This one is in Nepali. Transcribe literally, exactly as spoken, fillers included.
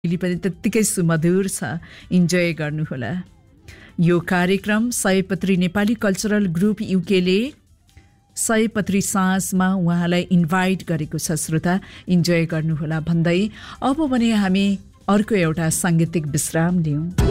शैली पनि त्यत्तिकै सुमधुर छ, इन्जोय गर्नुहोला। यो कार्यक्रम सयपत्री नेपाली कल्चरल ग्रुप युकेले सयपत्री साँझमा उहाँलाई इन्भाइट गरेको छ। श्रोता, इन्जोय गर्नुहोला भन्दै अब भने हामी अर्को एउटा साङ्गीतिक विश्राम लियौँ।